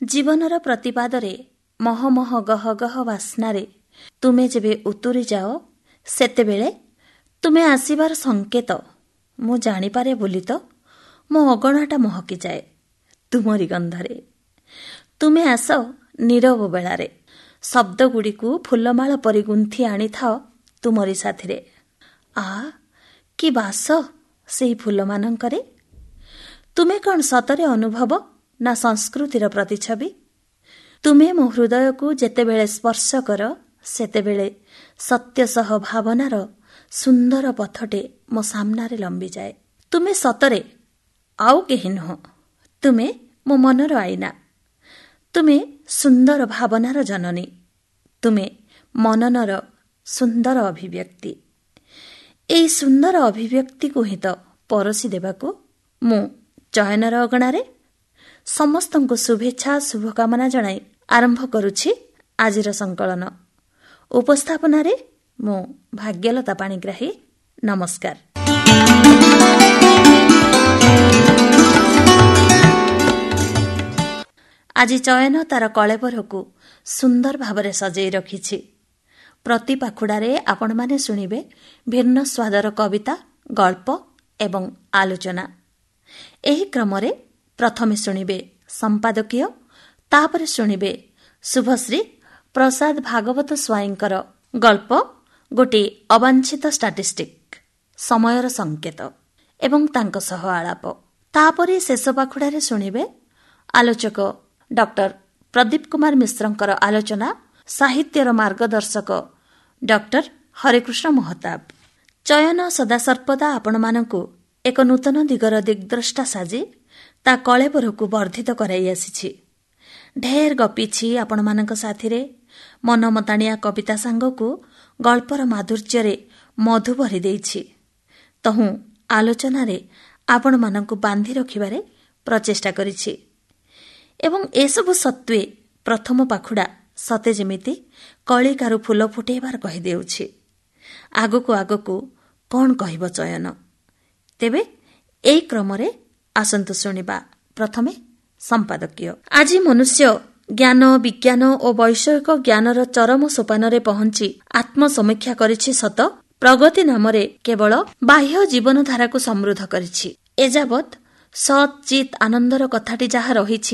ଜୀବନର ପ୍ରତିପାଦରେ ମହମହ ଗହ ଗହ ବାସ୍ନାରେ ତୁମେ ଯେବେ ଉତୁରି ଯାଅ, ସେତେବେଳେ ତୁମେ ଆସିବାର ସଂକେତ ମୁଁ ଜାଣିପାରେ ବୋଲି ତ ମୋ ଅଗଣାଟା ମହକିଯାଏ ତୁମରି ଗନ୍ଧରେ। ତୁମେ ଆସ ନୀରବ ବେଳାରେ, ଶବ୍ଦଗୁଡ଼ିକୁ ଫୁଲମାଳ ପରି ଗୁନ୍ଥି ଆଣିଥାଅ ତୁମରି ସାଥିରେ। କି ବାସ ସେହି ଫୁଲମାନଙ୍କରେ! ତୁମେ କ'ଣ ସତରେ ଅନୁଭବ ନା ସଂସ୍କୃତିର ପ୍ରତିଛବି? ତୁମେ ମୋ ହୃଦୟକୁ ଯେତେବେଳେ ସ୍ପର୍ଶ କର, ସେତେବେଳେ ସତ୍ୟ ସହ ଭାବନାର ସୁନ୍ଦର ପଥଟେ ମୋ ସାମ୍ନାରେ ଲମ୍ବିଯାଏ। ତୁମେ ସତରେ ଆଉ କେହି ନୁହଁ, ତୁମେ ମୋ ମନର ଆଇନା। ତୁମେ ସୁନ୍ଦର ଭାବନାର ଜନନୀ, ତୁମେ ମନନର ସୁନ୍ଦର ଅଭିବ୍ୟକ୍ତି। ଏହି ସୁନ୍ଦର ଅଭିବ୍ୟକ୍ତିକୁ ହିଁ ତ ପରଶି ଦେବାକୁ ମୁଁ ଚୟନର ଅଗଣାରେ ସମସ୍ତଙ୍କୁ ଶୁଭେଚ୍ଛା ଶୁଭକାମନା ଜଣାଇ ଆରମ୍ଭ କରୁଛି ଆଜିର ସଂକଳନ। ଉପସ୍ଥାପନାରେ ମୁଁ ଭାଗ୍ୟଲତା ପାଣିଗ୍ରାହୀ। ନମସ୍କାର। ଆଜି ଚୟନ ତାର କଳେବରକୁ ସୁନ୍ଦର ଭାବରେ ସଜେଇ ରଖିଛି। ପ୍ରତି ପାଖୁଡ଼ାରେ ଆପଣମାନେ ଶୁଣିବେ ଭିନ୍ନ ସ୍ୱାଦର କବିତା, ଗଳ୍ପ ଏବଂ ଆଲୋଚନା। ଏହି କ୍ରମରେ ପ୍ରଥମେ ଶୁଣିବେ ସମ୍ପାଦକୀୟ, ତାପରେ ଶୁଣିବେ ଶୁଭଶ୍ରୀ ପ୍ରସାଦ ଭାଗବତ ସ୍ୱାଇଁଙ୍କର ଗଳ୍ପ ଗୋଟିଏ ଅବାଞ୍ଛିତ ଷ୍ଟାଟିଷ୍ଟିକ୍, ସମୟର ସଂକେତ ଏବଂ ତାଙ୍କ ସହ ଆଳାପ। ତାପରେ ଶେଷ ପାଖୁଡ଼ାରେ ଶୁଣିବେ ଆଲୋଚକ ଡକ୍ଟର ପ୍ରଦୀପ କୁମାର ମିଶ୍ରଙ୍କର ଆଲୋଚନା, ସାହିତ୍ୟର ମାର୍ଗଦର୍ଶକ ଡକ୍ଟର ହରେକୃଷ୍ଣ ମହତାବ। ଚୟନ ସଦାସର୍ବଦା ଆପଣମାନଙ୍କୁ ଏକ ନୂତନ ଦିଗର ଦିଗ୍ଦ୍ରଷ୍ଟା ସାଜି ତା କଳେବରକୁ ବର୍ଦ୍ଧିତ କରାଇ ଆସିଛି। ଢେର ଗପିଛି ଆପଣମାନଙ୍କ ସାଥିରେ, ମନମତାଣିଆ କବିତା ସାଙ୍ଗକୁ ଗଳ୍ପର ମାଧୁର୍ଯ୍ୟରେ ମଧୁ ଭରି ଦେଇଛି। ତହୁଁ ଆଲୋଚନାରେ ଆପଣମାନଙ୍କୁ ବାନ୍ଧି ରଖିବାରେ ପ୍ରଚେଷ୍ଟା କରିଛି। ଏବଂ ଏସବୁ ସତ୍ତ୍ୱେ ପ୍ରଥମ ପାଖୁଡ଼ା ସତେ ଯେମିତି କଳିକାରୁ ଫୁଲ ଫୁଟେଇବାର କହିଦେଉଛି। ଆଗକୁ ଆଗକୁ କ'ଣ କହିବ ଚୟନ? ତେବେ ଏହି କ୍ରମରେ ଆସନ୍ତୁ ଶୁଣିବା ପ୍ରଥମେ ସମ୍ପାଦକୀୟ। ଆଜି ମନୁଷ୍ୟ ଜ୍ଞାନ, ବିଜ୍ଞାନ ଓ ବୈଷୟିକ ଜ୍ଞାନର ଚରମ ସୋପାନରେ ପହଞ୍ଚି ଆତ୍ମସମୀକ୍ଷା କରିଛି ସତ, ପ୍ରଗତି ନାମରେ କେବଳ ବାହ୍ୟ ଜୀବନଧାରାକୁ ସମୃଦ୍ଧ କରିଛି। ଏଯାବତ୍ ସତ୍ ଚିତ୍ ଆନନ୍ଦର କଥାଟି ଯାହା ରହିଛି,